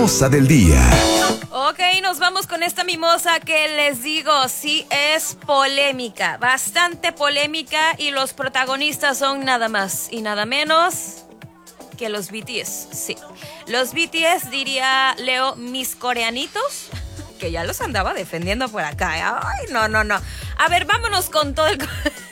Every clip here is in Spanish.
mimosa del día. Ok, nos vamos con esta mimosa que les digo, sí es polémica, bastante polémica, y los protagonistas son nada más y nada menos que los BTS, sí. Los BTS, diría Leo, mis coreanitos, que ya los andaba defendiendo por acá. Ay, no. A ver, vámonos con todo el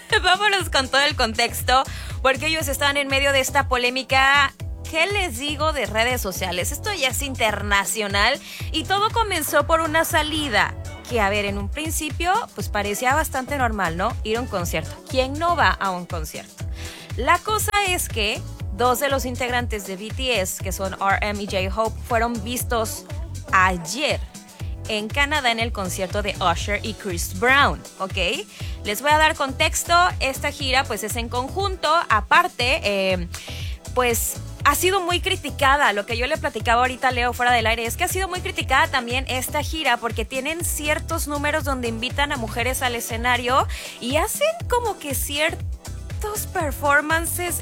contexto, porque ellos están en medio de esta polémica. ¿Qué les digo de redes sociales? Esto ya es internacional y todo comenzó por una salida que, a ver, en un principio pues parecía bastante normal, ¿no? Ir a un concierto. ¿Quién no va a un concierto? La cosa es que dos de los integrantes de BTS, que son RM y J-Hope, fueron vistos ayer en Canadá en el concierto de Usher y Chris Brown, ¿ok? Les voy a dar contexto. Esta gira pues es en conjunto. Aparte, pues ha sido muy criticada. Lo que yo le platicaba ahorita a Leo fuera del aire es que ha sido muy criticada también esta gira porque tienen ciertos números donde invitan a mujeres al escenario y hacen como que ciertos performances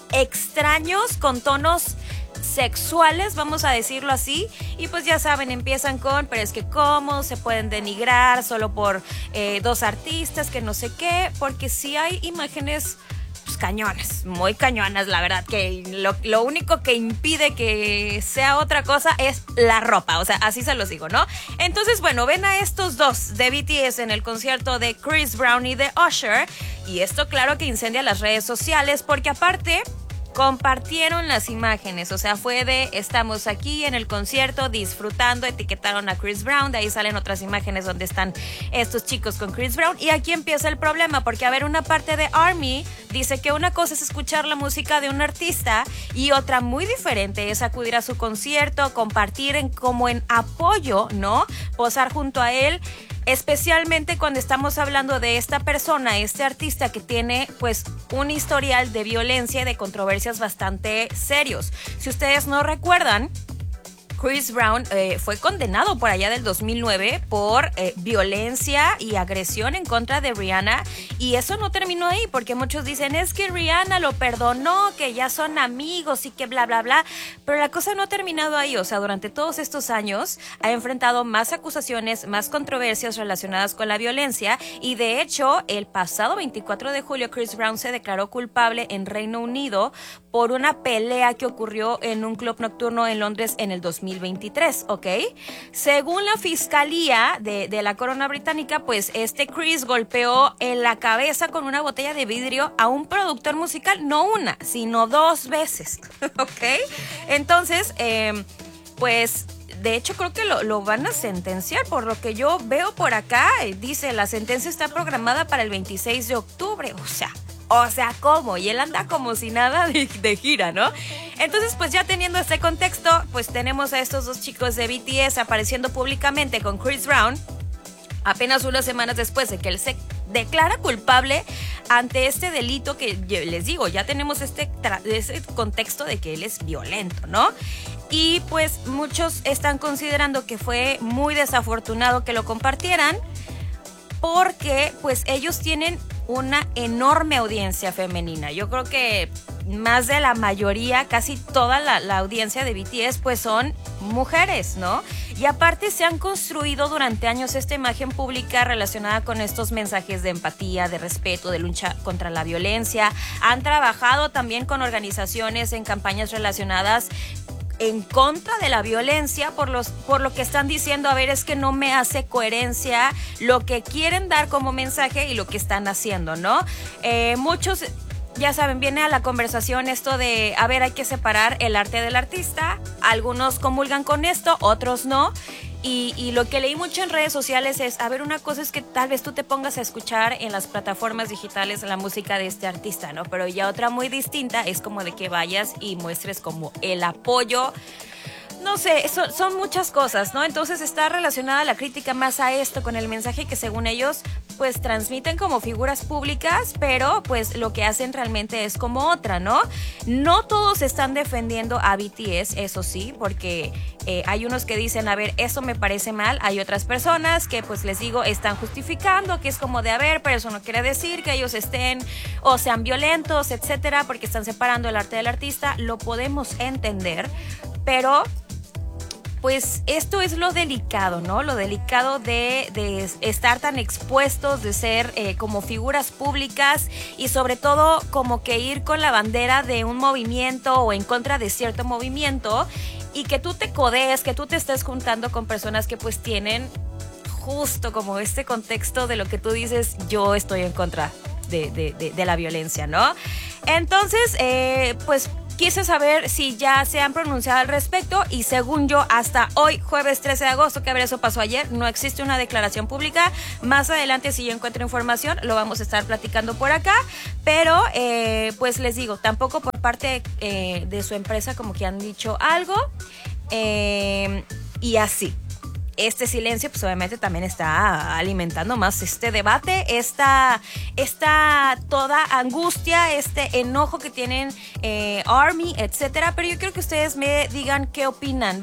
extraños con tonos sexuales, vamos a decirlo así, y pues ya saben, empiezan con, pero es que cómo se pueden denigrar solo por dos artistas, que no sé qué, porque sí hay imágenes pues cañonas, muy cañonas, la verdad, que lo único que impide que sea otra cosa es la ropa, o sea, así se los digo, ¿no? Entonces, bueno, ven a estos dos de BTS en el concierto de Chris Brown y de Usher, y esto claro que incendia las redes sociales, porque aparte compartieron las imágenes, o sea, fue de estamos aquí en el concierto disfrutando, etiquetaron a Chris Brown, de ahí salen otras imágenes donde están estos chicos con Chris Brown, y aquí empieza el problema, porque a ver, una parte de ARMY dice que una cosa es escuchar la música de un artista y otra muy diferente es acudir a su concierto, compartir como en apoyo, ¿no? Posar junto a él. Especialmente cuando estamos hablando de esta persona, este artista que tiene pues un historial de violencia y de controversias bastante serios. Si ustedes no recuerdan, Chris Brown fue condenado por allá del 2009 por violencia y agresión en contra de Rihanna, y eso no terminó ahí, porque muchos dicen es que Rihanna lo perdonó, que ya son amigos y que bla bla bla, pero la cosa no ha terminado ahí. O sea, durante todos estos años ha enfrentado más acusaciones, más controversias relacionadas con la violencia, y de hecho el pasado 24 de julio Chris Brown se declaró culpable en Reino Unido por una pelea que ocurrió en un club nocturno en Londres en el 2023, ¿ok? Según la fiscalía de la corona británica, pues este Chris golpeó en la cabeza con una botella de vidrio a un productor musical, no una, sino dos veces, ¿ok? Entonces, pues de hecho creo que lo van a sentenciar, por lo que yo veo por acá, dice la sentencia está programada para el 26 de octubre, o sea, ¿cómo? Y él anda como si nada de gira, ¿no? Entonces, pues ya teniendo este contexto, pues tenemos a estos dos chicos de BTS apareciendo públicamente con Chris Brown, apenas unas semanas después de que él se declara culpable ante este delito que les digo, ya tenemos ese contexto de que él es violento, ¿no? Y pues muchos están considerando que fue muy desafortunado que lo compartieran, porque pues ellos tienen una enorme audiencia femenina. Yo creo que más de la mayoría, casi toda la audiencia de BTS pues son mujeres, ¿no? Y aparte se han construido durante años esta imagen pública relacionada con estos mensajes de empatía, de respeto, de lucha contra la violencia. Han trabajado también con organizaciones en campañas relacionadas en contra de la violencia, por lo que están diciendo, a ver, es que no me hace coherencia lo que quieren dar como mensaje y lo que están haciendo, ¿no? Muchos, ya saben, viene a la conversación esto de, a ver, hay que separar el arte del artista. Algunos comulgan con esto, otros no. Y lo que leí mucho en redes sociales es, a ver, una cosa es que tal vez tú te pongas a escuchar en las plataformas digitales la música de este artista, ¿no? Pero ya otra muy distinta es como de que vayas y muestres como el apoyo. No sé, son muchas cosas, ¿no? Entonces está relacionada la crítica más a esto, con el mensaje que según ellos pues transmiten como figuras públicas, pero pues lo que hacen realmente es como otra, ¿no? No todos están defendiendo a BTS, eso sí, porque hay unos que dicen, a ver, eso me parece mal. Hay otras personas que pues les digo, están justificando, que es como de, a ver, pero eso no quiere decir que ellos estén o sean violentos, etcétera, porque están separando el arte del artista. Lo podemos entender, pero pues esto es lo delicado, ¿no? Lo delicado de estar tan expuestos, de ser como figuras públicas y sobre todo como que ir con la bandera de un movimiento o en contra de cierto movimiento y que tú te codees, que tú te estés juntando con personas que pues tienen justo como este contexto de lo que tú dices, yo estoy en contra de la violencia, ¿no? Entonces, pues quise saber si ya se han pronunciado al respecto y según yo hasta hoy, jueves 13 de agosto, que a ver, eso pasó ayer, no existe una declaración pública. Más adelante si yo encuentro información lo vamos a estar platicando por acá, pero pues les digo, tampoco por parte de su empresa como que han dicho algo y así. Este silencio pues obviamente también está alimentando más este debate, esta toda angustia, este enojo que tienen Army, etcétera. Pero yo quiero que ustedes me digan qué opinan.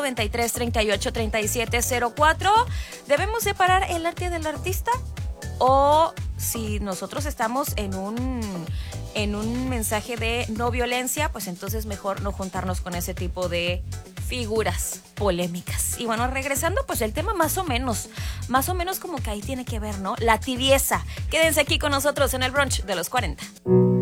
2293-383704. ¿Debemos separar el arte del artista? O si nosotros estamos en un mensaje de no violencia, pues entonces mejor no juntarnos con ese tipo de figuras polémicas. Y bueno, regresando, pues el tema más o menos como que ahí tiene que ver, ¿no? La tibieza. Quédense aquí con nosotros en el brunch de los 40.